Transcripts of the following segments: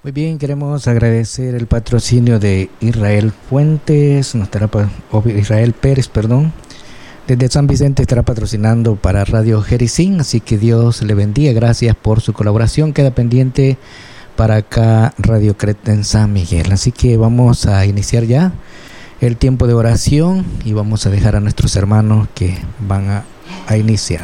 Muy bien, queremos agradecer el patrocinio de Israel Fuentes, Israel Pérez, perdón. Desde San Vicente estará patrocinando para Radio Jericín, así que Dios le bendiga. Gracias por su colaboración. Queda pendiente para acá Radio Creta en San Miguel. Así que vamos a iniciar ya el tiempo de oración y vamos a dejar a nuestros hermanos que van a iniciar.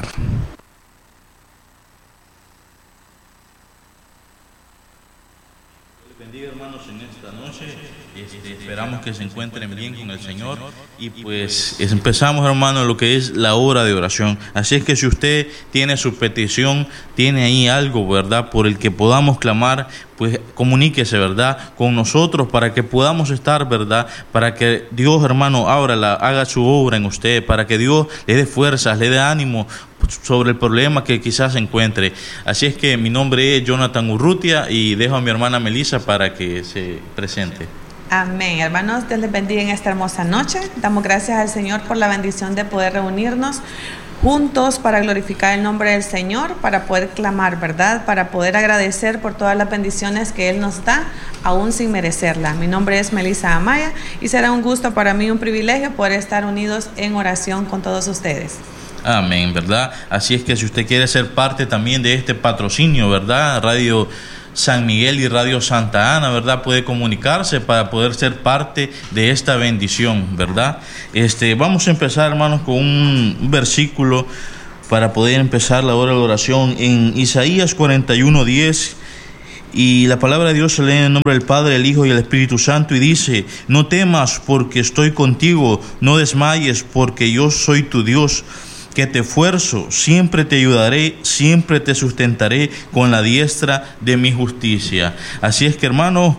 Bendiga, hermanos, en esta noche. Esperamos que se encuentren bien con el Señor y pues empezamos, hermano, lo que es la hora de oración. Así es que si usted tiene su petición, tiene ahí algo, ¿verdad?, por el que podamos clamar, pues comuníquese, ¿verdad?, con nosotros para que podamos estar, ¿verdad?, para que Dios, hermano, haga su obra en usted, para que Dios le dé fuerzas, le dé ánimo sobre el problema que quizás se encuentre. Así es que mi nombre es Jonathan Urrutia y dejo a mi hermana Melissa para que se presente. Amén. Hermanos, Dios les bendiga en esta hermosa noche. Damos gracias al Señor por la bendición de poder reunirnos juntos para glorificar el nombre del Señor, para poder clamar, ¿verdad?, para poder agradecer por todas las bendiciones que Él nos da, aún sin merecerla. Mi nombre es Melissa Amaya y será un gusto para mí, un privilegio poder estar unidos en oración con todos ustedes. Amén, ¿verdad? Así es que si usted quiere ser parte también de este patrocinio, ¿verdad?, Radio San Miguel y Radio Santa Ana, ¿verdad?, puede comunicarse para poder ser parte de esta bendición, ¿verdad? Vamos a empezar, hermanos, con un versículo para poder empezar la hora de oración en Isaías 41:10. Y la palabra de Dios se lee en el nombre del Padre, el Hijo y el Espíritu Santo y dice: no temas porque estoy contigo, no desmayes porque yo soy tu Dios, que te esfuerzo, siempre te ayudaré, siempre te sustentaré con la diestra de mi justicia. Así es que, hermanos,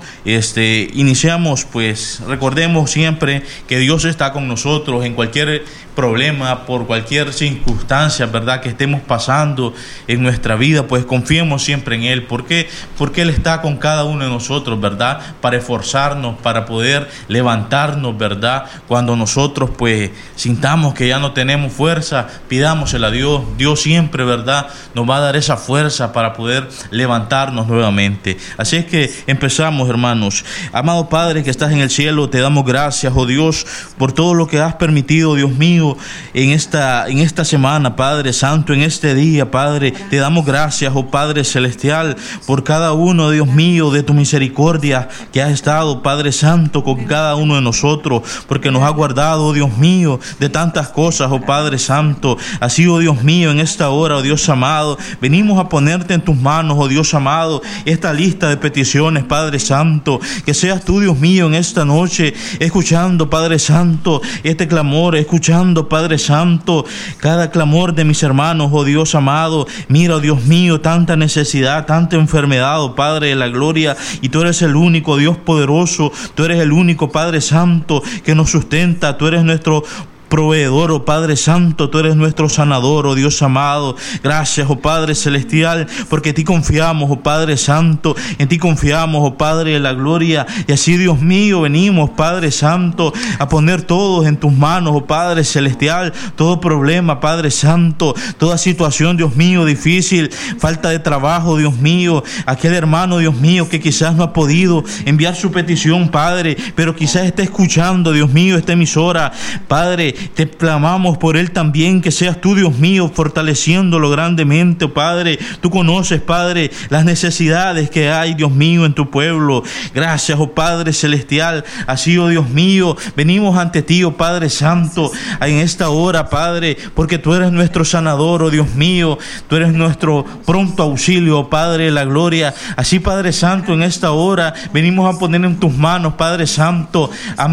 iniciamos, pues recordemos siempre que Dios está con nosotros en cualquier problema, por cualquier circunstancia, ¿verdad?, que estemos pasando en nuestra vida, pues confiemos siempre en Él. ¿Por qué? Porque Él está con cada uno de nosotros, ¿verdad?, para esforzarnos, para poder levantarnos, ¿verdad?, cuando nosotros pues sintamos que ya no tenemos fuerza, pidámosela a Dios. Dios siempre, ¿verdad?, nos va a dar esa fuerza para poder levantarnos nuevamente. Así es que empezamos, hermanos. Amado Padre que estás en el cielo, te damos gracias, oh Dios, por todo lo que has permitido, Dios mío, en esta semana, Padre Santo, en este día, Padre. Te damos gracias, oh Padre Celestial, por cada uno, Dios mío, de tu misericordia que has estado, Padre Santo, con cada uno de nosotros, porque nos ha guardado, Dios mío, de tantas cosas, oh Padre Santo. Así, oh Dios mío, en esta hora, oh Dios amado, venimos a ponerte en tus manos, oh Dios amado, esta lista de peticiones, Padre Santo. Que seas tú, Dios mío, en esta noche, escuchando, Padre Santo, este clamor, escuchando, Padre Santo, cada clamor de mis hermanos, oh Dios amado. Mira, oh Dios mío, tanta necesidad, tanta enfermedad, oh Padre de la gloria, y tú eres el único Dios poderoso, tú eres el único, Padre Santo, que nos sustenta, tú eres nuestro proveedor, oh Padre Santo, tú eres nuestro sanador, oh Dios amado. Gracias, oh Padre Celestial, porque en ti confiamos, oh Padre Santo, en ti confiamos, oh Padre de la gloria. Y así, Dios mío, venimos, Padre Santo, a poner todos en tus manos, oh Padre Celestial, todo problema, Padre Santo, toda situación, Dios mío, difícil, falta de trabajo, Dios mío, aquel hermano, Dios mío, que quizás no ha podido enviar su petición, Padre, pero quizás está escuchando, Dios mío, esta emisora, Padre. Te clamamos por él también, que seas tú, Dios mío, fortaleciéndolo grandemente, oh Padre. Tú conoces, Padre, las necesidades que hay, Dios mío, en tu pueblo. Gracias, oh Padre Celestial. Así, oh Dios mío, venimos ante ti, oh Padre Santo, en esta hora, Padre, porque tú eres nuestro sanador, oh Dios mío. Tú eres nuestro pronto auxilio, oh Padre de la gloria. Así, Padre Santo, en esta hora venimos a poner en tus manos, Padre Santo,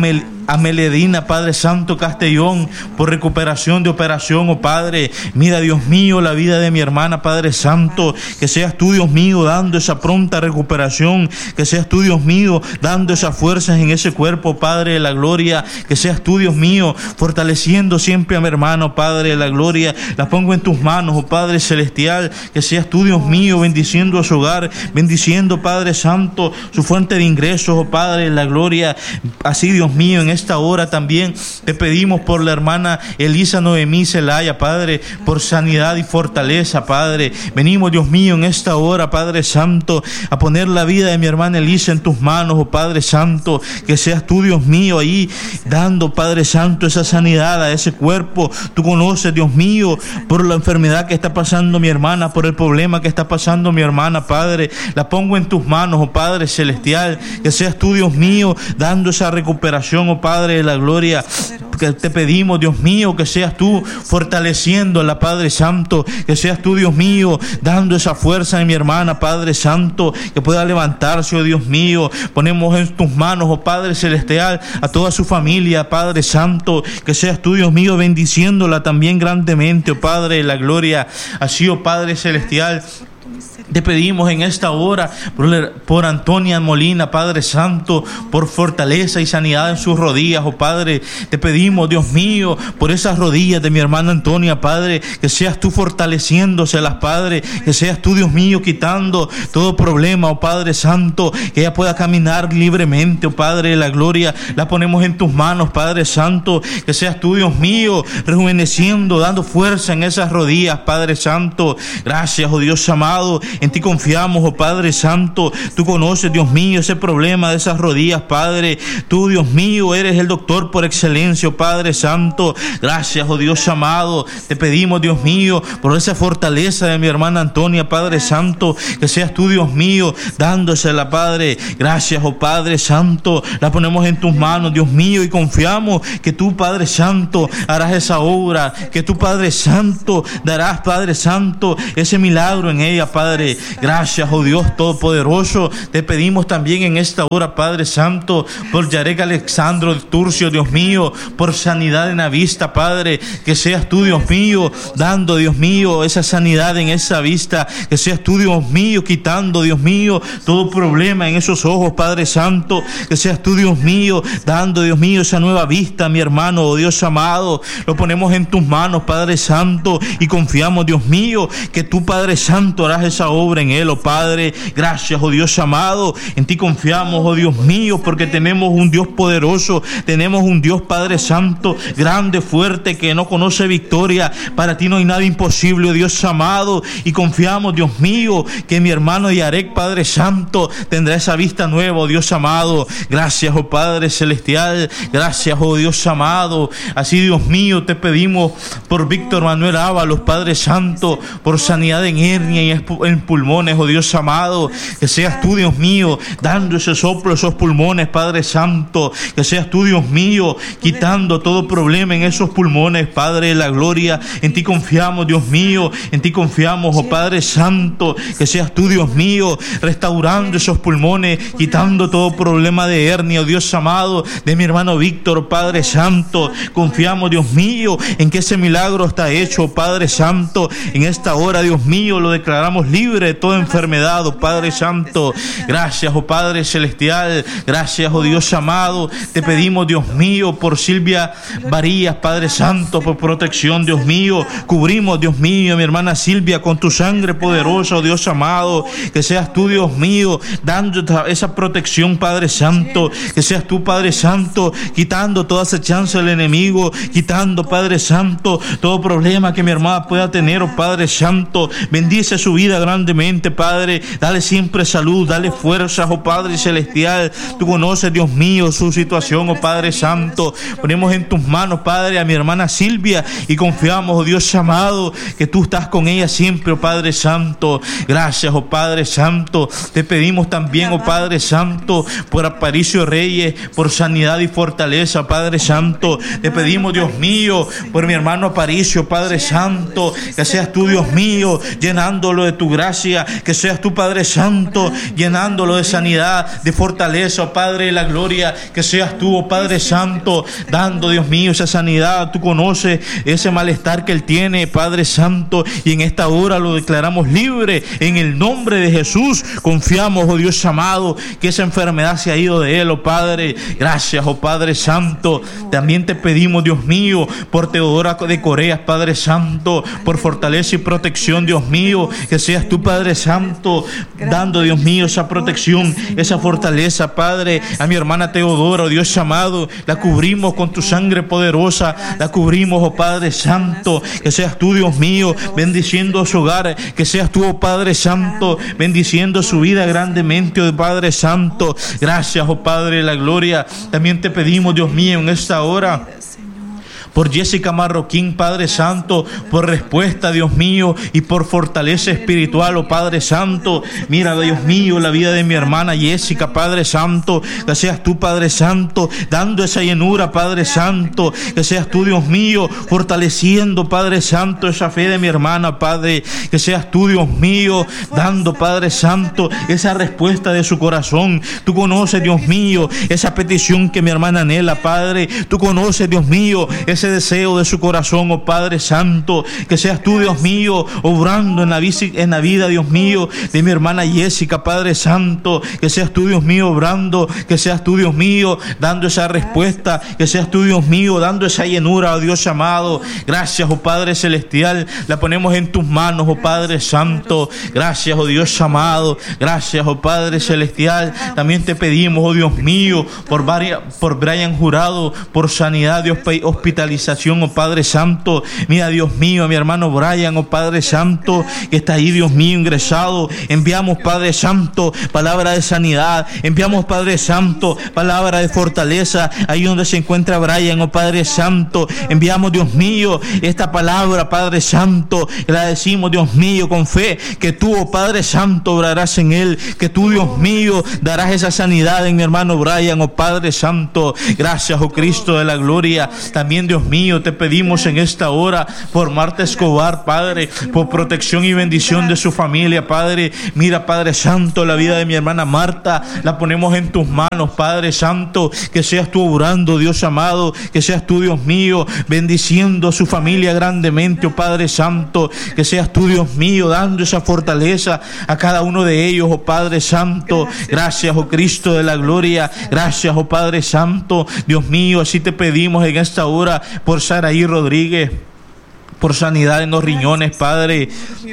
a Meledina, Padre Santo Castellón, por recuperación de operación, oh Padre. Mira, Dios mío, la vida de mi hermana, Padre Santo, que seas tú, Dios mío, dando esa pronta recuperación, que seas tú, Dios mío, dando esas fuerzas en ese cuerpo, Padre de la gloria, que seas tú, Dios mío, fortaleciendo siempre a mi hermano, Padre de la gloria. La pongo en tus manos, oh Padre Celestial, que seas tú, Dios mío, bendiciendo a su hogar, bendiciendo, Padre Santo, su fuente de ingresos, oh Padre de la gloria. Así, Dios mío, en esta hora también te pedimos por la hermana Elisa Noemí Celaya, Padre, por sanidad y fortaleza, Padre. Venimos, Dios mío, en esta hora, Padre Santo, a poner la vida de mi hermana Elisa en tus manos, oh Padre Santo, que seas tú, Dios mío, ahí dando, Padre Santo, esa sanidad a ese cuerpo. Tú conoces, Dios mío, por la enfermedad que está pasando mi hermana, por el problema que está pasando mi hermana, Padre. La pongo en tus manos, oh Padre Celestial, que seas tú, Dios mío, dando esa recuperación, oh Padre de la gloria. Que te pedimos, Dios mío, que seas tú fortaleciéndola, Padre Santo, que seas tú, Dios mío, dando esa fuerza en mi hermana, Padre Santo, que pueda levantarse, oh Dios mío. Ponemos en tus manos, oh Padre Celestial, a toda su familia, Padre Santo, que seas tú, Dios mío, bendiciéndola también grandemente, oh Padre de la gloria. Así, oh Padre Celestial, te pedimos en esta hora por Antonia Molina, Padre Santo, por fortaleza y sanidad en sus rodillas, oh Padre. Te pedimos, Dios mío, por esas rodillas de mi hermana Antonia, Padre, que seas tú fortaleciéndoselas, Padre, que seas tú, Dios mío, quitando todo problema, oh Padre Santo, que ella pueda caminar libremente, oh Padre de la gloria. La ponemos en tus manos, Padre Santo, que seas tú, Dios mío, rejuveneciendo, dando fuerza en esas rodillas, Padre Santo. Gracias, oh Dios amado. En ti confiamos, oh Padre Santo. Tú conoces, Dios mío, ese problema de esas rodillas, Padre. Tú, Dios mío, eres el doctor por excelencia, oh Padre Santo. Gracias, oh Dios amado. Te pedimos, Dios mío, por esa fortaleza de mi hermana Antonia, Padre Santo, que seas tú, Dios mío, dándosela, Padre. Gracias, oh Padre Santo. La ponemos en tus manos, Dios mío, y confiamos que tú, Padre Santo, harás esa obra, que tú, Padre Santo, darás, Padre Santo, ese milagro en ella, Padre. Gracias, oh Dios Todopoderoso. Te pedimos también en esta hora, Padre Santo, por Yarek Alexandro Turcio, Dios mío, por sanidad en la vista, Padre. Que seas tú, Dios mío, dando, Dios mío, esa sanidad en esa vista. Que seas tú, Dios mío, quitando, Dios mío, todo problema en esos ojos, Padre Santo. Que seas tú, Dios mío, dando, Dios mío, esa nueva vista, mi hermano, oh Dios amado. Lo ponemos en tus manos, Padre Santo, y confiamos, Dios mío, que tú, Padre Santo, harás esa obra en él, oh Padre. Gracias, oh Dios amado. En ti confiamos, oh Dios mío, porque tenemos un Dios poderoso, tenemos un Dios, Padre Santo, grande, fuerte, que no conoce victoria. Para ti no hay nada imposible, oh Dios amado, y confiamos, Dios mío, que mi hermano Yarek, Padre Santo, tendrá esa vista nueva, oh Dios amado. Gracias, oh Padre Celestial. Gracias, oh Dios amado. Así, Dios mío, te pedimos por Víctor Manuel Ábalos, Padre Santo, por sanidad en hernia y en pulmones, oh Dios amado. Que seas tú, Dios mío, dando ese soplo a esos pulmones, Padre Santo. Que seas tú, Dios mío, quitando todo problema en esos pulmones, Padre de la gloria. En ti confiamos, Dios mío, en ti confiamos, oh Padre Santo. Que seas tú, Dios mío, restaurando esos pulmones, quitando todo problema de hernia, oh Dios amado, de mi hermano Víctor, Padre Santo. Confiamos, Dios mío, en que ese milagro está hecho, Padre Santo. En esta hora, Dios mío, lo declaramos libre de toda enfermedad, oh Padre Santo. Gracias, oh Padre Celestial. Gracias, oh Dios amado. Te pedimos, Dios mío, por Silvia Varillas, Padre Santo, por protección, Dios mío. Cubrimos, Dios mío, mi hermana Silvia con tu sangre poderosa, oh Dios amado. Que seas tú, Dios mío, dando esa protección, Padre Santo. Que seas tú, Padre Santo, quitando toda acechanza del enemigo, quitando, Padre Santo, todo problema que mi hermana pueda tener, oh Padre Santo. Bendice su vida grandemente, Padre. Dale siempre salud, dale fuerzas, oh Padre Celestial. Tú conoces, Dios mío, su situación, oh Padre Santo. Ponemos en tus manos, Padre, a mi hermana Silvia y confiamos, oh Dios amado, que tú estás con ella siempre, oh Padre Santo. Gracias, oh Padre Santo. Te pedimos también, oh Padre Santo, por Aparicio Reyes, por sanidad y fortaleza, Padre Santo. Te pedimos, Dios mío, por mi hermano Aparicio, Padre Santo, que seas tú, Dios mío, llenándolo de tu gracia. Que seas tú, Padre Santo, llenándolo de sanidad, de fortaleza, oh Padre de la gloria. Que seas tú, oh Padre Santo, dando, Dios mío, esa sanidad. Tú conoces ese malestar que él tiene, Padre Santo, y en esta hora lo declaramos libre en el nombre de Jesús. Confiamos, oh Dios amado, que esa enfermedad se ha ido de él, oh Padre. Gracias, oh Padre Santo. También te pedimos, Dios mío, por Teodora de Coreas, Padre Santo, por fortaleza y protección, Dios mío. Que seas tú, Padre Santo, dando, Dios mío, esa protección, esa fortaleza, Padre, a mi hermana Teodora, oh Dios amado, la cubrimos con tu sangre poderosa, la cubrimos, oh Padre Santo, que seas tú, Dios mío, bendiciendo su hogar, que seas tú, oh Padre Santo, bendiciendo su vida grandemente, oh Padre Santo. Gracias, oh Padre de la gloria. También te pedimos, Dios mío, en esta hora, por Jessica Marroquín, Padre Santo, por respuesta, Dios mío, y por fortaleza espiritual, oh Padre Santo. Mira, Dios mío, la vida de mi hermana Jessica, Padre Santo, que seas tú, Padre Santo, dando esa llenura, Padre Santo, que seas tú, Dios mío, fortaleciendo, Padre Santo, esa fe de mi hermana, Padre, que seas tú, Dios mío, dando, Padre Santo, esa respuesta de su corazón. Tú conoces, Dios mío, esa petición que mi hermana anhela, Padre. Tú conoces, Dios mío, ese deseo de su corazón, oh Padre Santo, que seas tú, Dios mío, obrando en la vida, Dios mío, de mi hermana Jessica, Padre Santo, que seas tú, Dios mío, obrando, que seas tú, Dios mío, dando esa respuesta, que seas tú, Dios mío, dando esa llenura, oh Dios amado. Gracias, oh Padre Celestial, la ponemos en tus manos, oh Padre Santo. Gracias, oh Dios amado, gracias, oh Padre Celestial. También te pedimos, oh Dios mío, por Brian Jurado, por sanidad de hospitalización, oh Padre Santo. Mira, Dios mío, a mi hermano Brian, oh Padre Santo, que está ahí, Dios mío, ingresado. Enviamos, Padre Santo, palabra de sanidad. Enviamos, Padre Santo, palabra de fortaleza ahí donde se encuentra Brian, oh Padre Santo. Enviamos, Dios mío, esta palabra, Padre Santo, que la decimos, Dios mío, con fe, que tú, oh Padre Santo, obrarás en él, que tú, Dios mío, darás esa sanidad en mi hermano Brian, oh Padre Santo. Gracias, oh Cristo de la gloria. También, Dios mío, te pedimos en esta hora por Marta Escobar, Padre, por protección y bendición de su familia, Padre. Mira, Padre Santo, la vida de mi hermana Marta, la ponemos en tus manos, Padre Santo. Que seas tú obrando, Dios amado, que seas tú, Dios mío, bendiciendo a su familia grandemente, oh Padre Santo. Que seas tú, Dios mío, dando esa fortaleza a cada uno de ellos, oh Padre Santo. Gracias, oh Cristo de la gloria. Gracias, oh Padre Santo. Dios mío, así te pedimos en esta hora por Saraí Rodríguez, por sanidad en los riñones, Padre.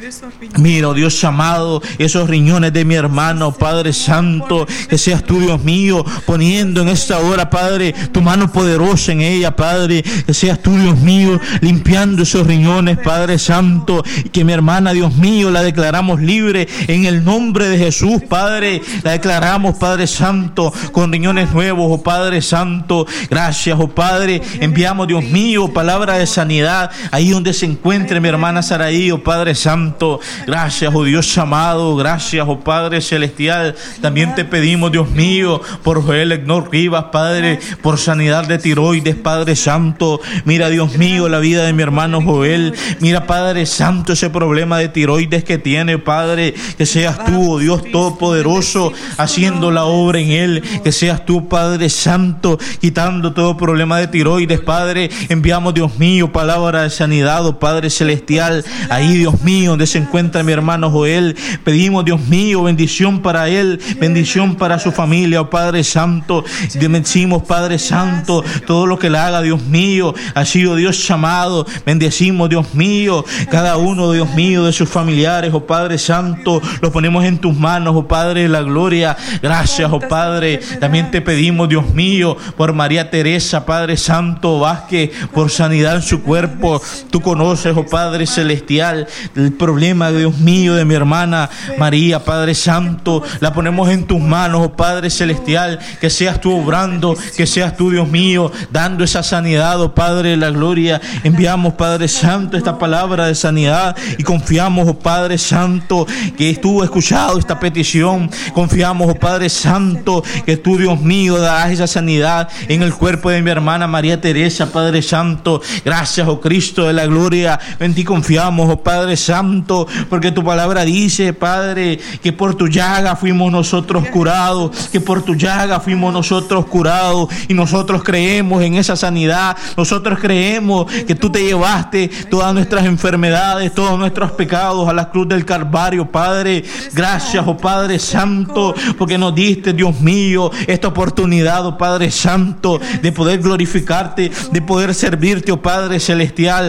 Mira, oh Dios amado, esos riñones de mi hermano, Padre Santo. Que seas tú, Dios mío, poniendo en esta hora, Padre, tu mano poderosa en ella, Padre. Que seas tú, Dios mío, limpiando esos riñones, Padre Santo. Y que mi hermana, Dios mío, la declaramos libre en el nombre de Jesús, Padre. La declaramos, Padre Santo, con riñones nuevos, oh Padre Santo. Gracias, oh Padre. Enviamos, Dios mío, palabra de sanidad ahí donde se encuentre mi hermana Saraí, oh Padre Santo. Gracias, oh Dios amado. Gracias, oh Padre Celestial. También te pedimos, Dios mío, por Joel Egnor Rivas, Padre, por sanidad de tiroides, Padre Santo. Mira, Dios mío, la vida de mi hermano Joel. Mira, Padre Santo, ese problema de tiroides que tiene, Padre. Que seas tú, oh Dios Todopoderoso, haciendo la obra en él. Que seas tú, Padre Santo, quitando todo problema de tiroides, Padre. Enviamos, Dios mío, palabra de sanidad, oh Padre Celestial, ahí, Dios mío, donde se encuentra mi hermano Joel. Pedimos, Dios mío, bendición para él, bendición para su familia, oh Padre Santo. Bendecimos, Padre Santo, todo lo que le haga, Dios mío, ha sido Dios amado. Bendecimos, Dios mío, cada uno, Dios mío, de sus familiares, oh Padre Santo, lo ponemos en tus manos, oh Padre de la gloria. Gracias, oh Padre. También te pedimos, Dios mío, por María Teresa, Padre Santo Vázquez, por sanidad en su cuerpo. Tú conoces, oh Padre Celestial, el problema, Dios mío, de mi hermana María, Padre Santo. La ponemos en tus manos, oh Padre Celestial. Que seas tú obrando, que seas tú, Dios mío, dando esa sanidad, oh Padre de la gloria. Enviamos, Padre Santo, esta palabra de sanidad y confiamos, oh Padre Santo, que tú has escuchado esta petición. Confiamos, oh Padre Santo, que tú, Dios mío, darás esa sanidad en el cuerpo de mi hermana María Teresa, Padre Santo. Gracias, oh Cristo de la gloria. En ti confiamos, oh Padre Santo, porque tu palabra dice, Padre, que por tu llaga fuimos nosotros curados, que por tu llaga fuimos nosotros curados, y nosotros creemos en esa sanidad. Nosotros creemos que tú te llevaste todas nuestras enfermedades, todos nuestros pecados a la cruz del Calvario, Padre. Gracias, oh Padre Santo, porque nos diste, Dios mío, esta oportunidad, oh Padre Santo, de poder glorificarte, de poder servirte, oh Padre Celestial. Así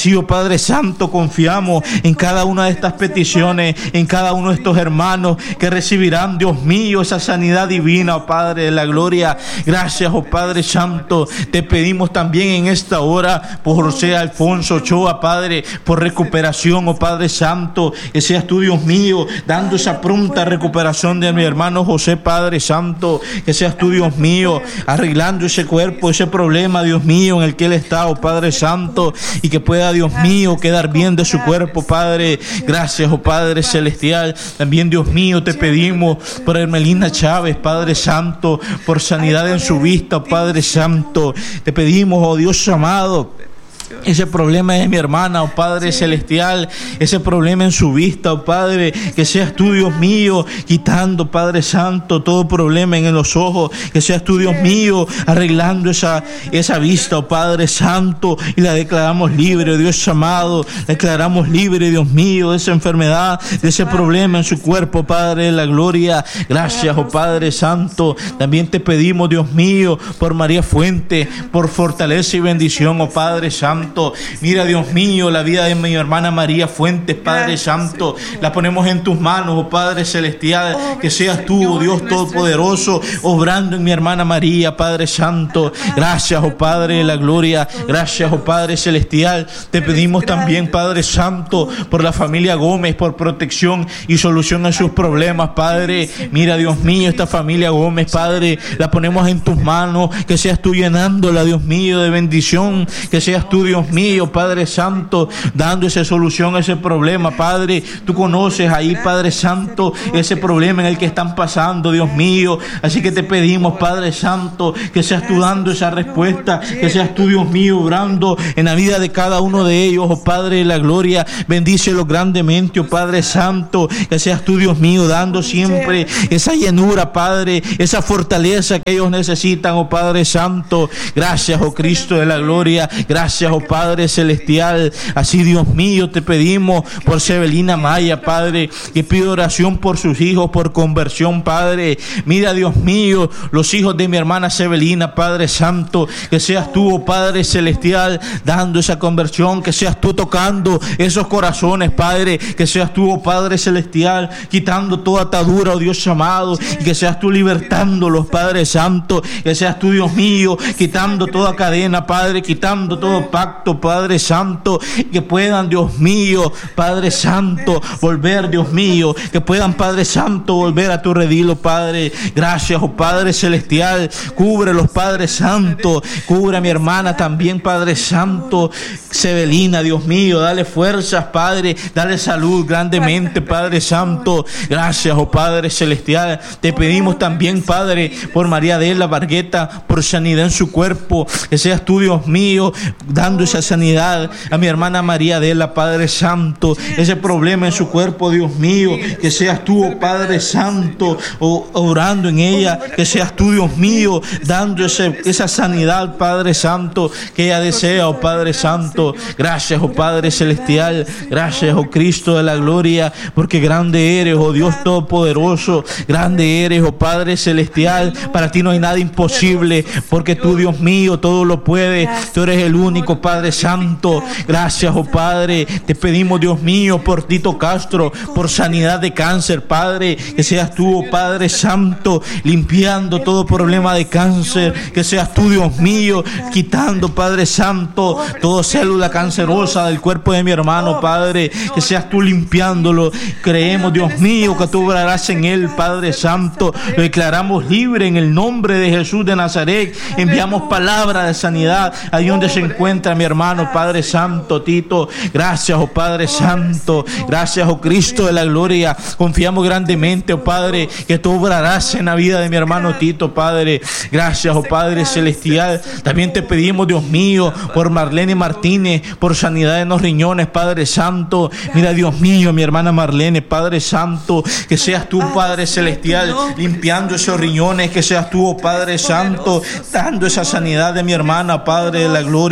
Así, oh Padre Santo, confiamos en cada una de estas peticiones, en cada uno de estos hermanos que recibirán, Dios mío, esa sanidad divina, oh Padre de la gloria. Gracias, oh Padre Santo. Te pedimos también en esta hora por José Alfonso Ochoa, Padre, por recuperación, oh Padre Santo, que seas tú, Dios mío, dando esa pronta recuperación de mi hermano José, Padre Santo, que seas tú, Dios mío, arreglando ese cuerpo, ese problema, Dios mío, en el que él está, oh Padre Santo, y que pueda, Dios mío, quedar bien de su cuerpo, Padre. Gracias, oh Padre Celestial. También, Dios mío, te pedimos por Hermelina Chávez, Padre Santo, por sanidad en su vista, oh Padre Santo. Te pedimos, oh Dios amado, ese problema es mi hermana, oh Padre Celestial, ese problema en su vista, oh Padre, que seas tú, Dios mío, quitando, Padre Santo, todo problema en los ojos, que seas tú, Dios mío, arreglando esa vista, oh Padre Santo, y la declaramos libre, oh Dios amado, la declaramos libre, Dios mío, de esa enfermedad, de ese problema en su cuerpo, Padre de la gloria. Gracias, oh Padre Santo. También te pedimos, Dios mío, por María Fuente, por fortaleza y bendición, oh Padre Santo. Mira, Dios mío, la vida de mi hermana María Fuentes, Padre Santo, la ponemos en tus manos, oh Padre Celestial, que seas tú, oh Dios Todopoderoso, obrando en mi hermana María, Padre Santo. Gracias, oh Padre de la gloria. Gracias, oh Padre Celestial. Te pedimos también, Padre Santo, por la familia Gómez, por protección y solución a sus problemas, Padre. Mira, Dios mío, esta familia Gómez, Padre, la ponemos en tus manos, que seas tú llenándola, Dios mío, de bendición, que seas tú, Dios mío, Padre Santo, dando esa solución a ese problema, Padre. Tú conoces ahí, Padre Santo, ese problema en el que están pasando, Dios mío. Así que te pedimos, Padre Santo, que seas tú dando esa respuesta, que seas tú, Dios mío, obrando en la vida de cada uno de ellos, oh Padre de la gloria. Bendícelos grandemente, oh Padre Santo, que seas tú, Dios mío, dando siempre esa llenura, Padre, esa fortaleza que ellos necesitan, oh Padre Santo. Gracias, oh Cristo de la gloria. Gracias, oh Padre Celestial. Así, Dios mío, te pedimos por Sebelina Maya, Padre, que pido oración por sus hijos, por conversión, Padre. Mira, Dios mío, los hijos de mi hermana Sebelina, Padre Santo, que seas tú, oh Padre Celestial, dando esa conversión, que seas tú tocando esos corazones, Padre, que seas tú, oh Padre Celestial, quitando toda atadura, oh Dios amado, y que seas tú libertándolos, Padre Santo, que seas tú, Dios mío, quitando toda cadena, Padre, quitando todo pacto, Padre Santo, que puedan, Dios mío, Padre Santo, volver, Dios mío, que puedan, Padre Santo, volver a tu redil, Padre. Gracias, oh Padre Celestial. Cúbrelos, Padre Santo. Cubre a mi hermana también, Padre Santo, Sebelina, Dios mío, dale fuerzas, Padre, dale salud grandemente, Padre Santo. Gracias, oh Padre Celestial. Te pedimos también, Padre, por María Adela Bargueta, por sanidad en su cuerpo, que seas tú, Dios mío, dando esa sanidad a mi hermana María Adela, Padre Santo, ese problema en su cuerpo, Dios mío, que seas tú, oh Padre Santo, orando en ella, que seas tú, Dios mío, dando esa sanidad, Padre Santo, que ella desea, oh Padre Santo. Gracias, oh Padre Celestial. Gracias, oh Cristo de la gloria, porque grande eres, oh Dios Todopoderoso. Grande eres, oh Padre Celestial. Para ti no hay nada imposible, porque tú, Dios mío, todo lo puedes. Tú eres el único, Padre Santo. Gracias, oh Padre. Te pedimos, Dios mío, por Tito Castro, por sanidad de cáncer, Padre, que seas tú, oh Padre Santo, limpiando todo problema de cáncer, que seas tú, Dios mío, quitando, Padre Santo, toda célula cancerosa del cuerpo de mi hermano, Padre, que seas tú limpiándolo. Creemos, Dios mío, que tú obrarás en él, Padre Santo. Lo declaramos libre en el nombre de Jesús de Nazaret. Enviamos palabra de sanidad ahí donde se encuentra mi hermano, Padre Santo, Tito. Gracias, oh Padre Santo. Gracias, oh Cristo de la gloria. Confiamos grandemente, oh Padre, que tú obrarás en la vida de mi hermano Tito, Padre. Gracias, oh Padre Celestial. También te pedimos, Dios mío, por Marlene Martínez, por sanidad en los riñones, Padre Santo. Mira, Dios mío, mi hermana Marlene, Padre Santo, que seas tú, Padre Celestial, limpiando esos riñones, que seas tú, oh Padre Santo, dando esa sanidad de mi hermana, Padre de la gloria.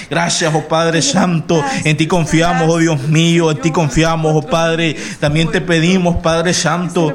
Gracias, oh Padre Santo. En ti confiamos, oh Dios mío. En ti confiamos, oh Padre. También te pedimos, Padre Santo,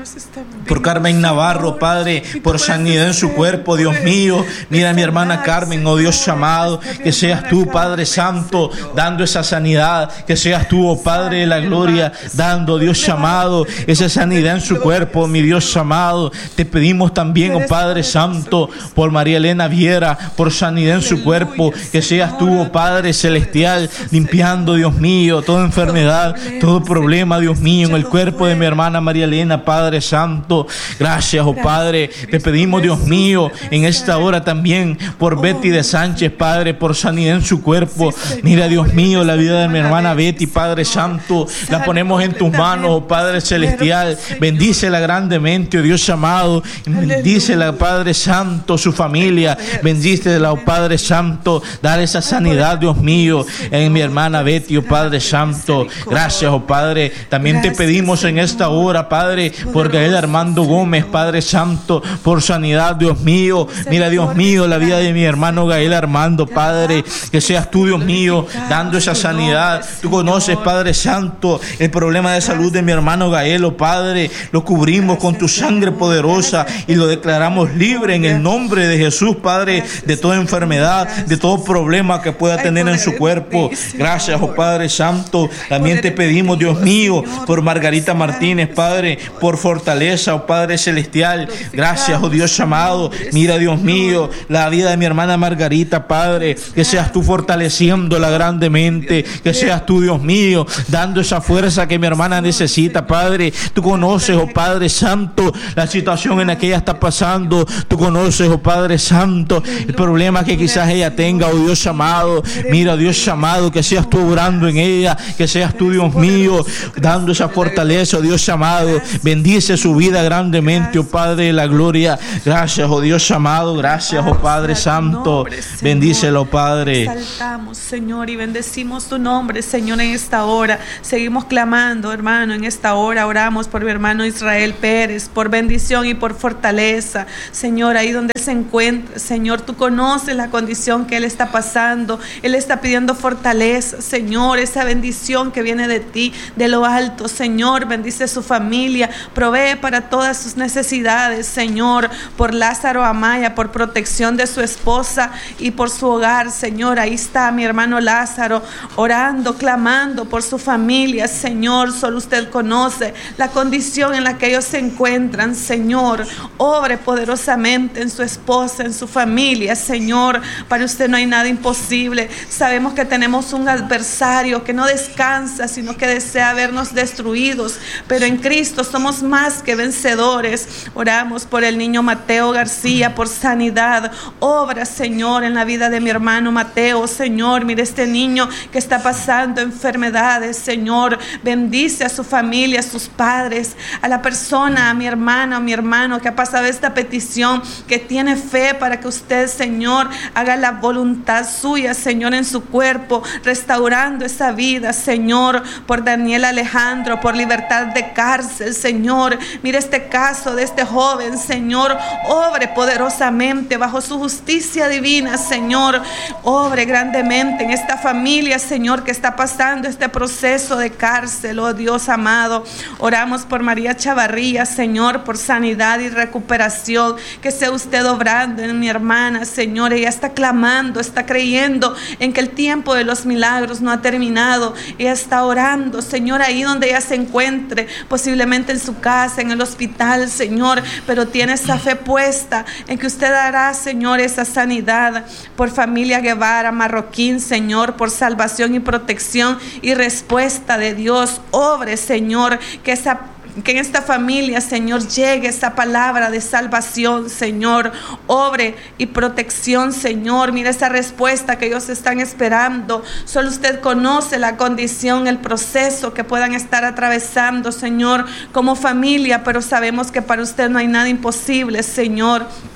por Carmen Navarro, Padre, por sanidad en su cuerpo, Dios mío. Mira a mi hermana Carmen, oh Dios amado, que seas tú, Padre Santo, dando esa sanidad, que seas tú, oh Padre de la gloria, dando, Dios amado, esa sanidad en su cuerpo, mi Dios amado. Te pedimos también, oh Padre Santo, por María Elena Viera, por sanidad en su cuerpo, que seas tú, oh Padre celestial, limpiando, Dios mío, toda enfermedad, todo problema, Dios mío, en el cuerpo de mi hermana María Elena, Padre Santo. Gracias, oh Padre. Te pedimos, Dios mío, en esta hora también por Betty de Sánchez, Padre, por sanidad en su cuerpo. Mira, Dios mío, la vida de mi hermana Betty, Padre Santo, la ponemos en tus manos, oh Padre celestial. Bendícela grandemente, oh Dios amado. Bendícela, Padre Santo, su familia. Bendícela, oh Padre Santo. Dar esa sanidad, Dios mío, en mi hermana Betty, oh Padre Santo. Gracias, oh Padre. También te pedimos en esta hora, Padre, por Gael Armando Gómez, Padre Santo, por sanidad, Dios mío. Mira, Dios mío, la vida de mi hermano Gael Armando, Padre, que seas tú, Dios mío, dando esa sanidad. Tú conoces, Padre Santo, el problema de salud de mi hermano Gael, oh Padre. Lo cubrimos con tu sangre poderosa y lo declaramos libre en el nombre de Jesús, Padre, de toda enfermedad, de todo problema que pueda tener en su cuerpo. Gracias, oh Padre Santo. También te pedimos, Dios mío, por Margarita Martínez, Padre, por fortaleza, oh Padre celestial. Gracias, oh Dios amado. Mira, Dios mío, la vida de mi hermana Margarita, Padre, que seas tú fortaleciéndola grandemente, que seas tú, Dios mío, dando esa fuerza que mi hermana necesita, Padre. Tú conoces, oh Padre Santo, la situación en la que ella está pasando. Tú conoces, oh Padre Santo, el problema que quizás ella tenga, oh Dios amado. Mira, Dios amado, que seas tú obrando en ella, que seas tú, Dios mío, dando esa fortaleza, oh Dios amado. Bendice su vida grandemente, oh Padre de la gloria. Gracias, oh Dios amado. Gracias, oh Padre Santo. Bendícelo, Padre. Exaltamos, Señor, y bendecimos tu nombre, Señor, en esta hora. Seguimos clamando, hermano, en esta hora. Oramos por mi hermano Israel Pérez, por bendición y por fortaleza. Señor, ahí donde se encuentra, Señor, tú conoces la condición que él está pasando. Él está pidiendo fortaleza, Señor, esa bendición que viene de ti, de lo alto. Señor, bendice su familia, provee para todas sus necesidades, Señor, por Lázaro Amaya, por protección de su esposa y por su hogar, Señor. Ahí está mi hermano Lázaro orando, clamando por su familia, Señor. Solo usted conoce la condición en la que ellos se encuentran, Señor. Obre poderosamente en su esposa, en su familia, Señor. Para usted no hay nada imposible. Sabemos que tenemos un adversario que no descansa, sino que desea vernos destruidos, pero en Cristo somos más que vencedores. Oramos por el niño Mateo García, por sanidad. Obra, Señor, en la vida de mi hermano Mateo, Señor. Mire este niño que está pasando enfermedades, Señor. Bendice a su familia, a sus padres, a la persona, a mi hermana, a mi hermano que ha pasado esta petición, que tiene fe para que usted, Señor, haga la voluntad suya, Señor, en su cuerpo, restaurando esa vida, Señor. Por Daniel Alejandro, por libertad de cárcel, Señor. Mira este caso de este joven, Señor. Obre poderosamente bajo su justicia divina, Señor. Obre grandemente en esta familia, Señor, que está pasando este proceso de cárcel, oh Dios amado. Oramos por María Chavarría, Señor, por sanidad y recuperación. Que sea usted obrando en mi hermana, Señor. Ella está clamando, está creyendo en que el tiempo de los milagros no ha terminado. Ella está orando, Señor, ahí donde ella se encuentre, posiblemente en su casa, en el hospital, Señor, pero tiene esa fe puesta en que usted hará, Señor, esa sanidad. Por familia Guevara Marroquín, Señor, por salvación y protección y respuesta de Dios. Obre, Señor, que en esta familia, Señor, llegue esa palabra de salvación, Señor. Obre y protección, Señor. Mira esa respuesta que ellos están esperando. Solo usted conoce la condición, el proceso que puedan estar atravesando, Señor, como familia, pero sabemos que para usted no hay nada imposible, Señor.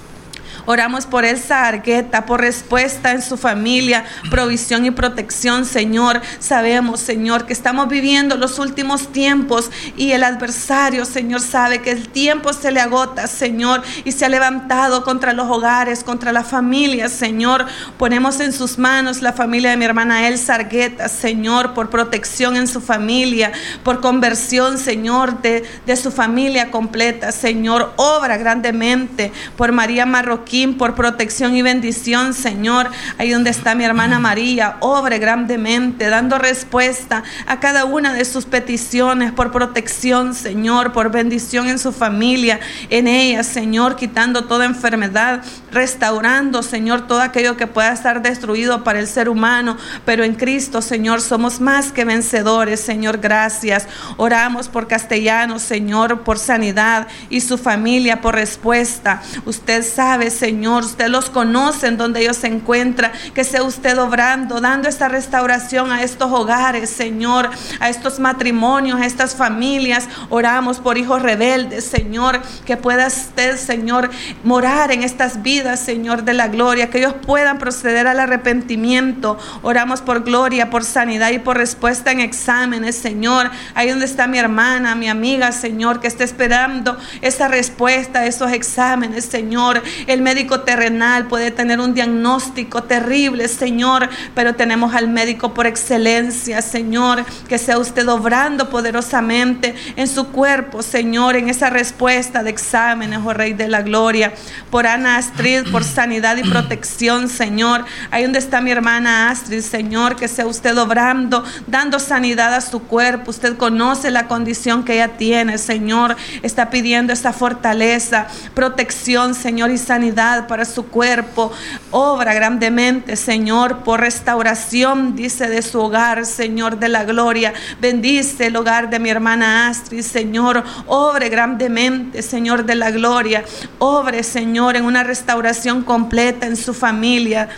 Oramos por Elsa Argueta, por respuesta en su familia, provisión y protección, Señor. Sabemos, Señor, que estamos viviendo los últimos tiempos y el adversario, Señor, sabe que el tiempo se le agota, Señor, y se ha levantado contra los hogares, contra las familias, Señor. Ponemos en sus manos la familia de mi hermana Elsa Argueta, Señor, por protección en su familia, por conversión, Señor, de su familia completa, Señor. Obra grandemente por María Marroquín, por protección y bendición, Señor. Ahí donde está mi hermana María, obre grandemente, dando respuesta a cada una de sus peticiones, por protección, Señor, por bendición en su familia, en ella, Señor, quitando toda enfermedad, restaurando, Señor, todo aquello que pueda estar destruido para el ser humano, pero en Cristo, Señor, somos más que vencedores, Señor. Gracias. Oramos por Castellanos, Señor, por sanidad, y su familia por respuesta. Usted sabe, Señor, usted los conoce en donde ellos se encuentran, que sea usted obrando, dando esta restauración a estos hogares, Señor, a estos matrimonios, a estas familias. Oramos por hijos rebeldes, Señor, que pueda usted, Señor, morar en estas vidas, Señor, de la gloria, que ellos puedan proceder al arrepentimiento. Oramos por gloria, por sanidad y por respuesta en exámenes, Señor. Ahí donde está mi hermana, mi amiga, Señor, que está esperando esa respuesta a esos exámenes, Señor. El médico terrenal puede tener un diagnóstico terrible, Señor, pero tenemos al médico por excelencia, Señor. Que sea usted obrando poderosamente en su cuerpo, Señor, en esa respuesta de exámenes, oh Rey de la gloria. Por Ana Astrid, por sanidad y protección, Señor. Ahí donde está mi hermana Astrid, Señor, que sea usted obrando, dando sanidad a su cuerpo. Usted conoce la condición que ella tiene, Señor. Está pidiendo esa fortaleza, protección, Señor, y sanidad para su cuerpo. Obra grandemente, Señor, por restauración, dice, de su hogar, Señor, de la gloria. Bendice el hogar de mi hermana Astrid, Señor. Obre grandemente, Señor, de la gloria. Obre, Señor, en una restauración completa en su familia.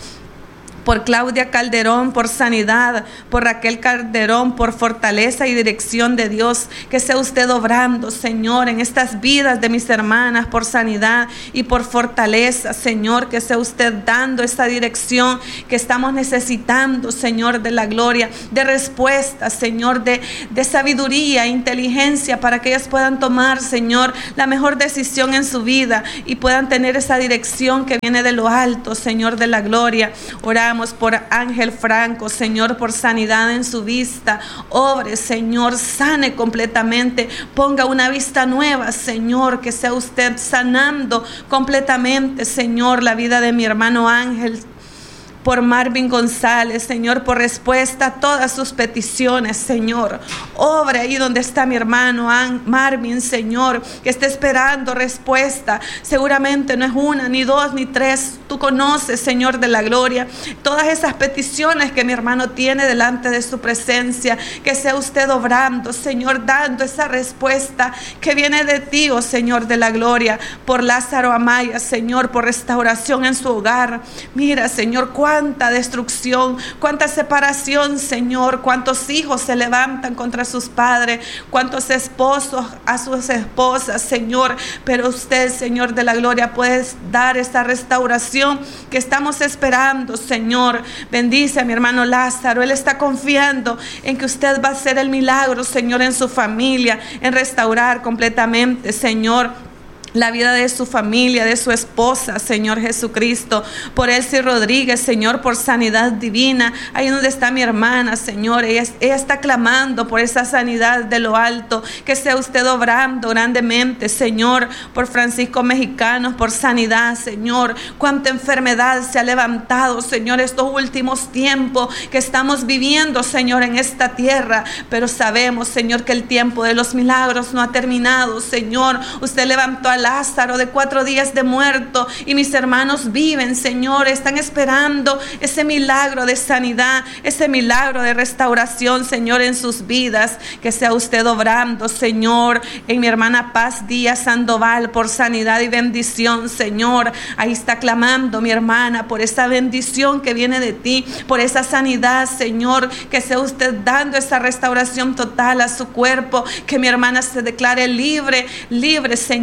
Por Claudia Calderón, por sanidad, por Raquel Calderón, por fortaleza y dirección de Dios. Que sea usted obrando, Señor, en estas vidas de mis hermanas, por sanidad y por fortaleza, Señor. Que sea usted dando esa dirección que estamos necesitando, Señor, de la gloria, de respuesta, Señor, de sabiduría, inteligencia, para que ellas puedan tomar, Señor, la mejor decisión en su vida y puedan tener esa dirección que viene de lo alto, Señor, de la gloria. Oramos por Ángel Franco, Señor, por sanidad en su vista. Obre, Señor, sane completamente, ponga una vista nueva, Señor. Que sea usted sanando completamente, Señor, la vida de mi hermano Ángel. Por Marvin González, Señor, por respuesta a todas sus peticiones, Señor. Obra ahí donde está mi hermano Marvin, Señor, que está esperando respuesta. Seguramente no es una, ni dos, ni tres. Tú conoces, Señor, de la gloria, todas esas peticiones que mi hermano tiene delante de su presencia. Que sea usted obrando, Señor, dando esa respuesta que viene de ti, oh Señor, de la gloria. Por Lázaro Amaya, Señor, por restauración en su hogar. Mira, Señor, cuánta destrucción, cuánta separación, Señor. Cuántos hijos se levantan contra sus padres, cuántos esposos a sus esposas, Señor. Pero usted, Señor de la gloria, puede dar esta restauración que estamos esperando, Señor. Bendice a mi hermano Lázaro. Él está confiando en que usted va a hacer el milagro, Señor, en su familia, en restaurar completamente, Señor, la vida de su familia, de su esposa, Señor Jesucristo. Por Elsie Rodríguez, Señor, por sanidad divina. Ahí donde está mi hermana, Señor, ella está clamando por esa sanidad de lo alto. Que sea usted obrando grandemente, Señor. Por Francisco Mexicanos, por sanidad, Señor. Cuánta enfermedad se ha levantado, Señor, estos últimos tiempos que estamos viviendo, Señor, en esta tierra. Pero sabemos, Señor, que el tiempo de los milagros no ha terminado, Señor. Usted levantó a Lázaro de 4 días de muerto y mis hermanos viven, Señor. Están esperando ese milagro de sanidad, ese milagro de restauración, Señor, en sus vidas. Que sea usted obrando, Señor, en mi hermana Paz Díaz Sandoval, por sanidad y bendición, Señor. Ahí está clamando mi hermana por esa bendición que viene de ti, por esa sanidad, Señor. Que sea usted dando esa restauración total a su cuerpo. Que mi hermana se declare libre, libre, Señor, de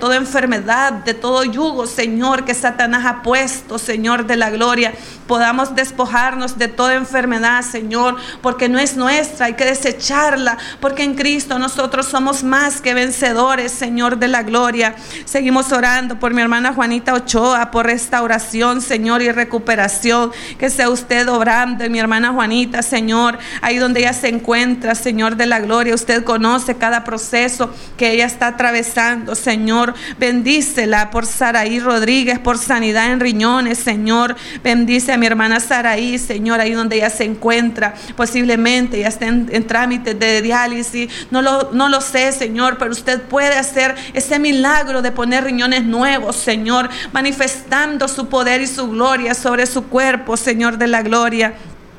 toda enfermedad, de todo yugo, Señor, que Satanás ha puesto, Señor de la gloria. Podamos despojarnos de toda enfermedad, Señor, porque no es nuestra, hay que desecharla, porque en Cristo nosotros somos más que vencedores, Señor de la gloria. Seguimos orando por mi hermana Juanita Ochoa, por restauración, Señor, y recuperación. Que sea usted obrando en mi hermana Juanita, Señor, ahí donde ella se encuentra, Señor de la gloria. Usted conoce cada proceso que ella está atravesando, Señor. Bendícela por Saraí Rodríguez, por sanidad en riñones, Señor. Bendice a mi hermana Saraí, Señor, ahí donde ella se encuentra. Posiblemente ya esté en trámites de diálisis. No lo sé, Señor, pero usted puede hacer ese milagro de poner riñones nuevos, Señor, manifestando su poder y su gloria sobre su cuerpo, Señor de la gloria.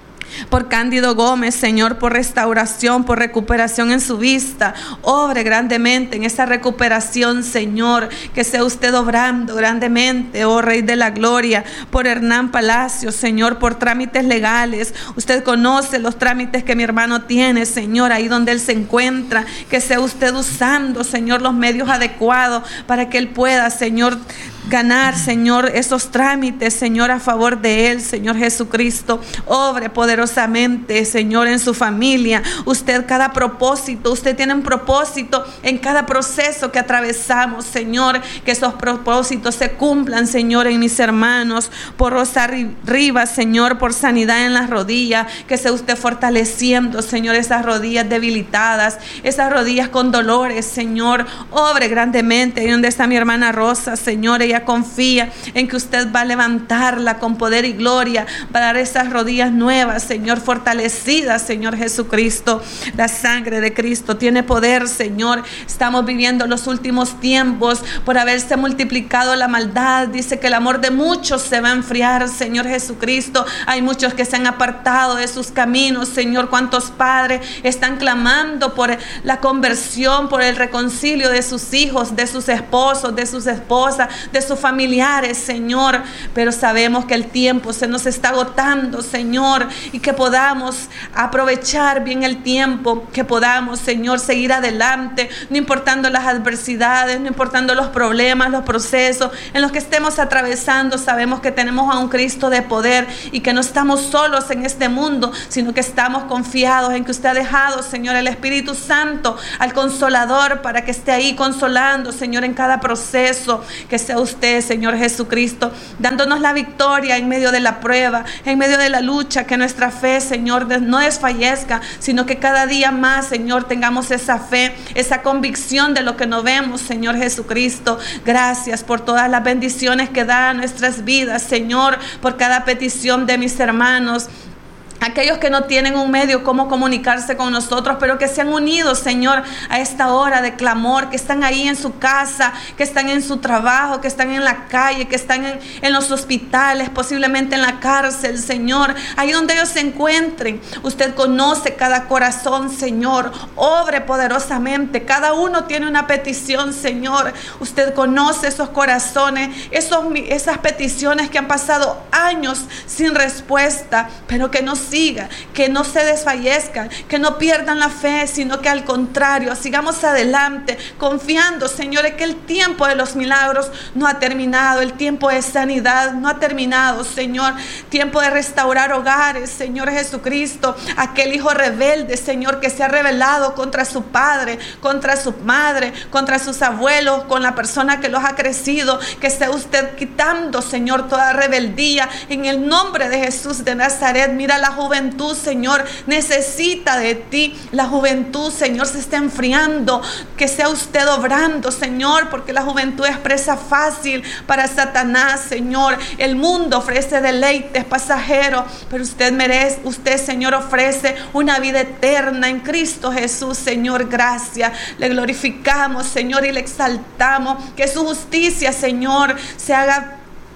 Por Cándido Gómez, Señor, por restauración, por recuperación en su vista. Obre grandemente en esa recuperación, Señor. Que sea usted obrando grandemente, oh Rey de la gloria. Por Hernán Palacio, Señor, por trámites legales. Usted conoce los trámites que mi hermano tiene, Señor, ahí donde él se encuentra. Que sea usted usando, Señor, los medios adecuados para que él pueda, Señor, ganar, Señor, esos trámites, Señor, a favor de él, Señor Jesucristo. Obre poderosamente, Señor, en su familia. Usted cada propósito, usted tiene un propósito en cada proceso que atravesamos, Señor. Que esos propósitos se cumplan, Señor, en mis hermanos. Por Rosa Rivas, Señor, por sanidad en las rodillas. Que sea usted fortaleciendo, Señor, esas rodillas debilitadas, esas rodillas con dolores, Señor. Obre grandemente ahí donde está mi hermana Rosa, Señor. Ella confía en que usted va a levantarla con poder y gloria, va a dar esas rodillas nuevas, Señor, fortalecidas, Señor Jesucristo. La sangre de Cristo tiene poder, Señor. Estamos viviendo los últimos tiempos por haberse multiplicado la maldad. Dice que el amor de muchos se va a enfriar, Señor Jesucristo. Hay muchos que se han apartado de sus caminos, Señor. Cuántos padres están clamando por la conversión, por el reconcilio de sus hijos, de sus esposos, de sus esposas, de sus familiares, Señor. Pero sabemos que el tiempo se nos está agotando, Señor, y que podamos aprovechar bien el tiempo, que podamos, Señor, seguir adelante, no importando las adversidades, no importando los problemas, los procesos en los que estemos atravesando. Sabemos que tenemos a un Cristo de poder y que no estamos solos en este mundo, sino que estamos confiados en que usted ha dejado, Señor, el Espíritu Santo, al Consolador, para que esté ahí consolando, Señor, en cada proceso. Que sea usted, Señor Jesucristo, dándonos la victoria en medio de la prueba, en medio de la lucha. Que nuestra fe, Señor, no desfallezca, sino que cada día más, Señor, tengamos esa fe, esa convicción de lo que no vemos, Señor Jesucristo. Gracias por todas las bendiciones que da a nuestras vidas, Señor, por cada petición de mis hermanos. Aquellos que no tienen un medio cómo comunicarse con nosotros, pero que se han unido, Señor, a esta hora de clamor, que están ahí en su casa, que están en su trabajo, que están en la calle, que están en los hospitales, posiblemente en la cárcel, Señor. Ahí donde ellos se encuentren, usted conoce cada corazón, Señor. Obre poderosamente. Cada uno tiene una petición, Señor. Usted conoce esos corazones, esas peticiones que han pasado años sin respuesta, pero que no siga, que no se desfallezcan, que no pierdan la fe, sino que al contrario, sigamos adelante, confiando, Señor, en que el tiempo de los milagros no ha terminado, el tiempo de sanidad no ha terminado, Señor, tiempo de restaurar hogares, Señor Jesucristo. Aquel hijo rebelde, Señor, que se ha rebelado contra su padre, contra su madre, contra sus abuelos, con la persona que los ha crecido, que sea usted quitando, Señor, toda rebeldía en el nombre de Jesús de Nazaret. Mira la juventud, Señor, necesita de ti. La juventud, Señor, se está enfriando. Que sea usted obrando, Señor, porque la juventud es presa fácil para Satanás, Señor. El mundo ofrece deleites pasajeros, pero usted, Señor, ofrece una vida eterna en Cristo Jesús, Señor. Gracias. Le glorificamos, Señor, y le exaltamos. Que su justicia, Señor, se haga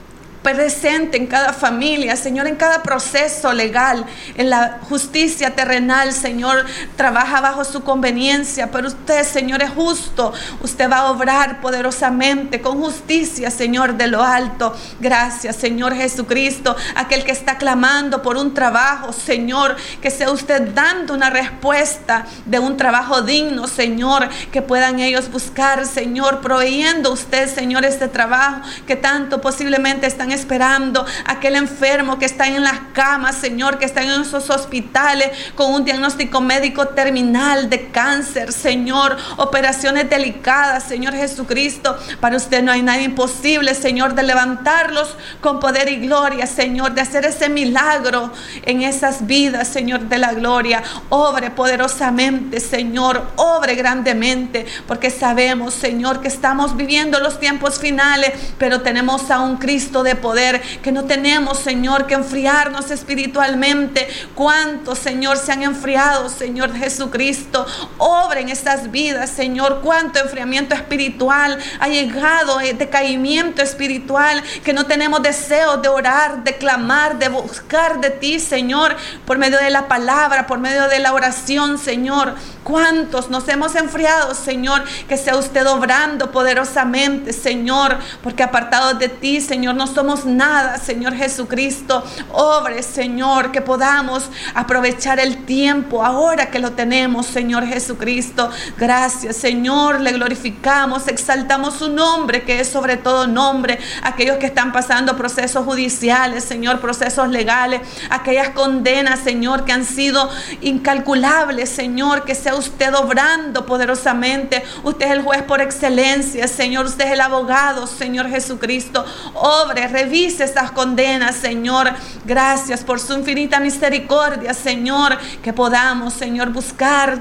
presente en cada familia, Señor, en cada proceso legal, en la justicia terrenal, Señor, trabaja bajo su conveniencia, pero usted, Señor, es justo. Usted va a obrar poderosamente con justicia, Señor, de lo alto. Gracias, Señor Jesucristo. Aquel que está clamando por un trabajo, Señor, que sea usted dando una respuesta de un trabajo digno, Señor, que puedan ellos buscar, Señor, proveyendo usted, Señor, este trabajo que tanto posiblemente están esperando. Aquel enfermo que está en las camas, Señor, que está en esos hospitales con un diagnóstico médico terminal de cáncer, Señor, operaciones delicadas, Señor Jesucristo. Para usted no hay nada imposible, Señor, de levantarlos con poder y gloria, Señor, de hacer ese milagro en esas vidas, Señor, de la gloria. Obre poderosamente, Señor, obre grandemente, porque sabemos, Señor, que estamos viviendo los tiempos finales, pero tenemos a un Cristo de poder, que no tenemos, Señor, que enfriarnos espiritualmente. ¿Cuántos, Señor, se han enfriado, Señor Jesucristo? Obre en estas vidas, Señor. Cuánto enfriamiento espiritual ha llegado, decaimiento espiritual, que no tenemos deseo de orar, de clamar, de buscar de ti, Señor, por medio de la palabra, por medio de la oración, Señor. ¿Cuántos nos hemos enfriado, Señor? Que sea usted obrando poderosamente, Señor, porque apartados de ti, Señor, no somos nada, Señor Jesucristo. Obre, Señor, que podamos aprovechar el tiempo ahora que lo tenemos, Señor Jesucristo. Gracias, Señor, le glorificamos, exaltamos su nombre, que es sobre todo nombre. Aquellos que están pasando procesos judiciales, Señor, procesos legales, aquellas condenas, Señor, que han sido incalculables, Señor, que sea usted obrando poderosamente. Usted es el juez por excelencia, Señor. Usted es el abogado, Señor Jesucristo. Obre, revise estas condenas, Señor. Gracias por su infinita misericordia, Señor. Que podamos, Señor, buscar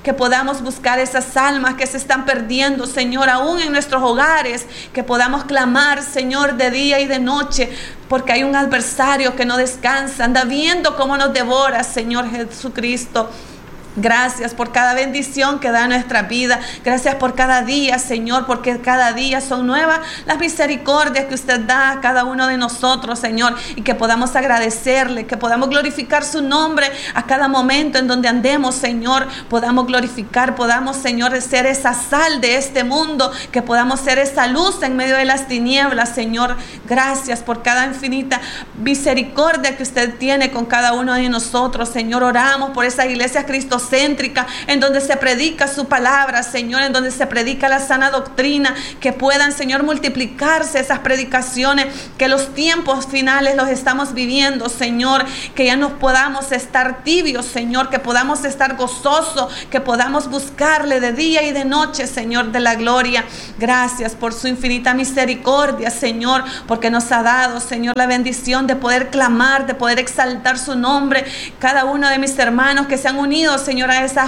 esas almas que se están perdiendo, Señor, aún en nuestros hogares. Que podamos clamar, Señor, de día y de noche, porque hay un adversario que no descansa, anda viendo cómo nos devora, Señor Jesucristo. Gracias por cada bendición que da a nuestra vida. Gracias por cada día, Señor, porque cada día son nuevas las misericordias que usted da a cada uno de nosotros, Señor, y que podamos agradecerle, que podamos glorificar su nombre a cada momento en donde andemos, Señor. Podamos glorificar, podamos, Señor, ser esa sal de este mundo, que podamos ser esa luz en medio de las tinieblas, Señor. Gracias por cada infinita misericordia que usted tiene con cada uno de nosotros, Señor. Oramos por esa iglesia cristocéntrica en donde se predica su palabra, Señor, en donde se predica la sana doctrina, que puedan, Señor, multiplicarse esas predicaciones, que los tiempos finales los estamos viviendo, Señor, que ya no podamos estar tibios, Señor, que podamos estar gozosos, que podamos buscarle de día y de noche, Señor de la gloria. Gracias por su infinita misericordia, Señor, porque nos ha dado, Señor, la bendición de poder clamar, de poder exaltar su nombre. Cada uno de mis hermanos que se han unido, Señor,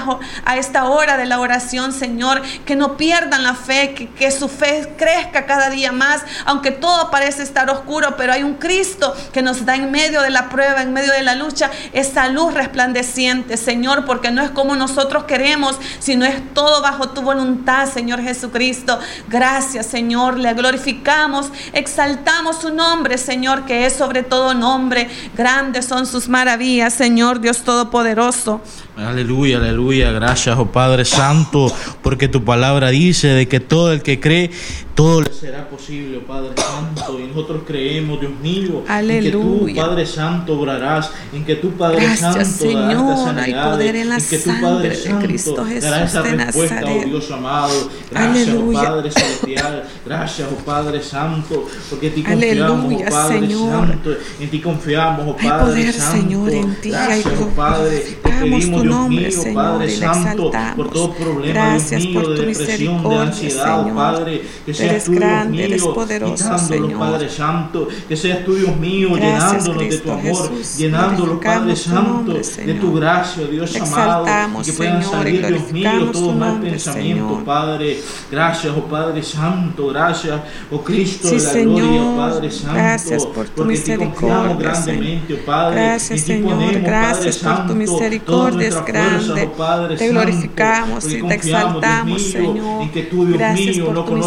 a esta hora de la oración, Señor, que no pierdan la fe, que su fe crezca cada día más, aunque todo parece estar oscuro, pero hay un Cristo que nos da en medio de la prueba, en medio de la lucha, esa luz resplandeciente, Señor, porque no es como nosotros queremos, sino es todo bajo tu voluntad, Señor Jesucristo. Gracias, Señor, le glorificamos, exaltamos su nombre, Señor, que es sobre todo nombre. Grandes son sus maravillas, Señor Dios Todopoderoso. Aleluya, aleluya. Gracias, oh Padre Santo, porque tu palabra dice de que todo el que cree, todo le será posible, oh Padre Santo. Y nosotros creemos, Dios mío, en que tú, Padre Santo, obrarás, en que tú, Padre Santo, Señor, darás esta sanidad, poder en la en que tú, Padre Santo, darás esa respuesta, oh Dios amado. Gracias, oh Padre Celestial. Gracias, oh Padre Santo, porque en ti confiamos, oh Padre Señor. Santo. En ti confiamos, oh Padre poder, Santo. Señor, en ti. Gracias, oh Padre. Te pedimos, Dios nombre, mío, Señor, Padre Santo, por todo problema, gracias, Dios mío, por de tu depresión, de ansiedad, Señor. Padre, que seas Eres tú, Dios grande, eres mío, poderoso, quitándolo, Señor. Padre Santo, que seas tú, Dios mío, Gracias, llenándonos de tu Cristo amor, Jesús. llenándolos, Padre Glorificamos tu Santo, nombre, de Señor. tu gracia, Dios amado, y que puedan Señor, salir, y Dios mío, glorificamos todo tu mal nombre, pensamiento, Señor. Padre. Gracias, oh Padre Santo, gracias, oh Cristo de la Señor. gloria, oh Padre Santo, Gracias por tu porque en ti confiamos misericordia, grandemente, oh Padre. Gracias, En ti Señor. ponemos, Gracias Padre por tu Santo, misericordia, es todas nuestras fuerzas, grande. oh Padre Te Santo, glorificamos porque y te confiamos, exaltamos, Dios mío, Señor. en que tú, Dios Gracias mío, por no tu conoces derrota,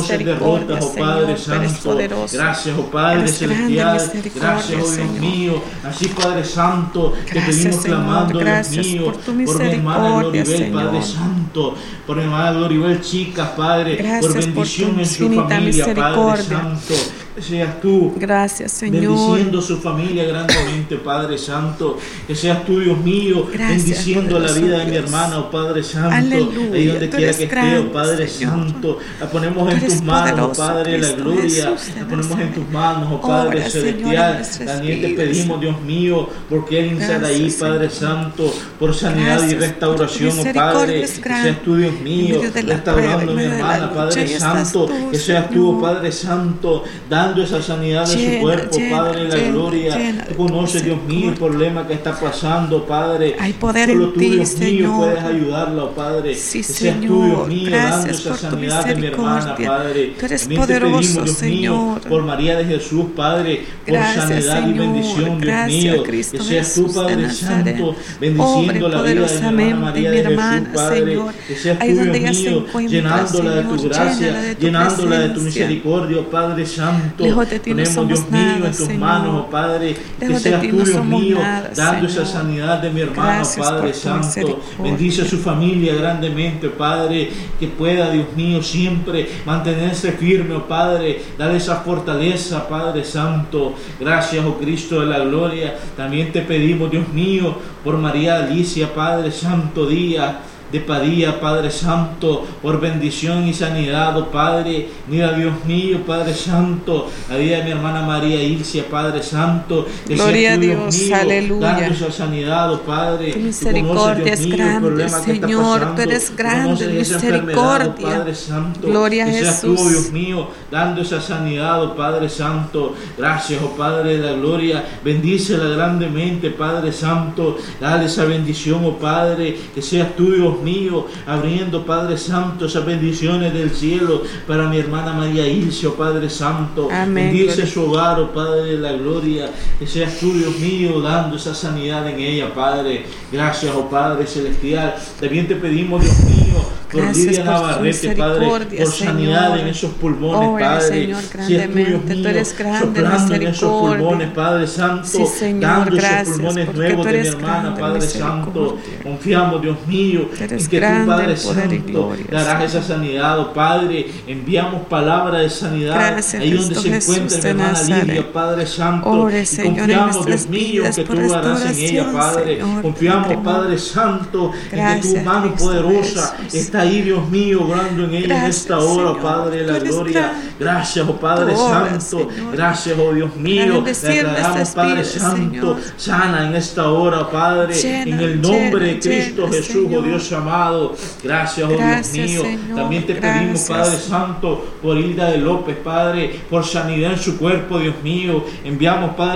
rotas, oh Padre Santo. Gracias, oh Padre Celestial. Gracias, oh Dios mío. Así, Padre Santo, te pedimos clamando, Dios mío, por mi hermana Gloribel, Padre Santo, por mi hermana Gloribel, chicas, Padre, por bendición en su familia, Padre Santo. Que seas tú, gracias, Señor, bendiciendo su familia grandemente, Padre Santo. Que seas tú, Dios mío, bendiciendo la vida de mi hermana, oh Padre Santo. Aleluya. Ahí donde quiera que esté, oh Padre Santo. La ponemos en tus manos, oh Padre, la gloria. La ponemos en tus manos, oh Padre Celestial. También te pedimos, Dios mío, porque Él iniciará ahí, Padre Santo, por sanidad y restauración, oh Padre. Que seas tú, Dios mío, restaurando a mi hermana, Padre Santo. Que seas tú, oh Padre Santo, dando esa sanidad de su cuerpo, Padre, la gloria. Tú conoces, Dios mío, el problema que está pasando, Padre. Hay poder Solo en tú, ti, Dios mío, Señor. puedes ayudarla, Padre. Sí, que seas tú, Dios mío, dando esa sanidad de mi hermana, Padre. Tú eres También poderoso, te pedimos, Dios Señor. mío, por María de Jesús, Padre, por Gracias, sanidad Señor. y bendición, Dios Gracias, mío. Cristo Que seas tú, Jesús de Padre Nazaret. Santo, bendiciendo la vida de mi hermana María de Jesús, Padre. Señor. Que seas tú, Ahí donde Dios ella se mío, encuentra, llenándola de tu Señor, gracia, llénala de tu llenándola de tu presencia. misericordia, Padre Santo. Lejos de ti no Ponemos, somos Dios mío, nada, en tus Señor. manos, oh Padre. Que Lejos de seas ti tú, no Dios somos mío, nada, dando Señor. esa sanidad de mi hermano, Gracias Padre por tu Santo. misericordia. Bendice a su familia grandemente, Padre. Que pueda, Dios mío, siempre mantenerse firme, oh Padre. Dale esa fortaleza, Padre Santo. Gracias, oh Cristo de la gloria. También te pedimos, Dios mío, por María Alicia, Padre Santo Díaz de Padilla, Padre Santo, por bendición y sanidad, oh Padre. Mira, Dios mío, Padre Santo, la vida de mi hermana María Ilcia, Padre Santo. Que Gloria seas tú, a Dios, mío, aleluya. dando esa sanidad, oh Padre. Tu Tú misericordia conoces, Dios es mío, el grande, problema que está Señor. pasando. Tú eres Tú grande, conoces esa enfermedad, oh misericordia. Padre Santo. Gloria a que seas tú, Jesús. Dios mío, dando esa sanidad, oh Padre Santo. Gracias, oh Padre de la gloria. Bendícela grandemente, Padre Santo. Dale esa bendición, oh Padre. Que seas tú, Dios mío, abriendo, Padre Santo, esas bendiciones del cielo para mi hermana María Ilse, oh Padre Santo. Amén. Bendice su hogar, oh Padre de la gloria. Que seas tú, Dios mío, dando esa sanidad en ella, Padre. Gracias, oh Padre celestial. También te pedimos, Dios mío, por Gracias Lidia por tu Navarrete, Padre, misericordia, por sanidad Señor. en esos pulmones, Obra, Padre. Señor, Seas tú, Dios grandemente. mío, Tú eres grande, soplando en esos misericordia. pulmones, Padre Santo, Sí, Señor, dando gracias, esos pulmones porque nuevos tú de mi eres hermana, grande, Padre Santo. misericordia. Confiamos, Dios mío, Tú eres en que tú, grande Padre en poder y Santo, gloria, darás esa sanidad, oh Padre. Enviamos palabra de sanidad Gracias, ahí donde Cristo se Jesús encuentra mi de hermana Nazaret. Lidia, Padre Santo. Ore, Y Señor, en confiamos, Dios nuestras mío, vidas que por tú harás en ella, restauración, Padre. Señor, Confiamos, porque Padre Santo, en que Gracias, tu mano Cristo poderosa Jesús. está ahí, Dios mío, obrando en ella en Gracias, esta hora, Señor. Padre de la Tú eres gloria. grande. Gracias, oh Padre Tu obra, Santo. Señor. Gracias, oh Dios mío. Para Le bendecir declaramos, nuestras Padre vidas, Santo, Señor. sana en esta hora, Padre, Llena, en el nombre de llena, Cristo llena, Jesús, oh Señor. Dios amado. Gracias, oh Gracias, Dios mío. Señor. También te pedimos, Gracias. Padre Santo, por Hilda de López, Padre, por sanidad en su cuerpo, Dios mío. Enviamos, Padre,